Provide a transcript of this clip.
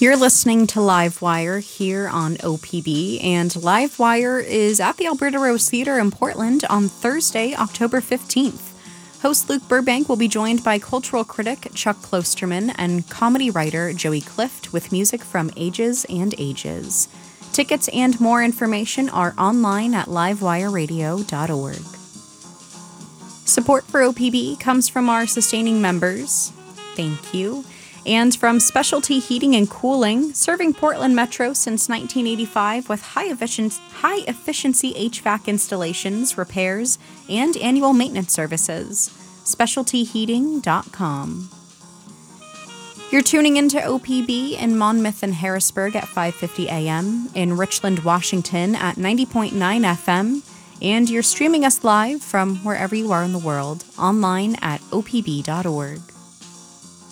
You're listening to Livewire here on OPB, and Livewire is at the Alberta Rose Theatre in Portland on Thursday, October 15th. Host Luke Burbank will be joined by cultural critic Chuck Klosterman and comedy writer Joey Clift with music from Ages and Ages. Tickets and more information are online at livewireradio.org. Support for OPB comes from our sustaining members. Thank you. And from Specialty Heating and Cooling, serving Portland Metro since 1985 with high-efficiency HVAC installations, repairs, and annual maintenance services. SpecialtyHeating.com. You're tuning into OPB in Monmouth and Harrisburg at 5:50 a.m., in Richland, Washington at 90.9 FM, and you're streaming us live from wherever you are in the world, online at opb.org.